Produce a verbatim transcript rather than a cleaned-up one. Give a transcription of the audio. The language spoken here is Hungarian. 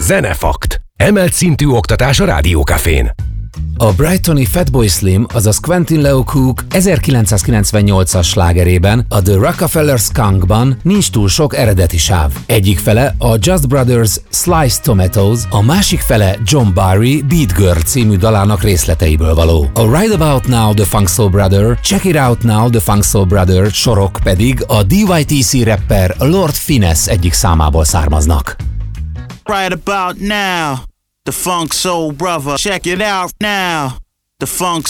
Zenefakt. Emelt szintű oktatás a Rádió Cafén. A brightoni Fatboy Slim, azaz Quentin Leo Cook ezerkilencszázkilencvennyolcas slágerében, a The Rockefeller Skunkban nincs túl sok eredeti sáv. Egyik fele a Just Brothers Sliced Tomatoes, a másik fele John Barry Beat Girl című dalának részleteiből való. A Right About Now The Funk Soul Brother, Check It Out Now The Funk Soul Brother sorok pedig a dé wá té cé rapper Lord Finesse egyik számából származnak. Right about now, the funk soul brother. Check it out now, the funk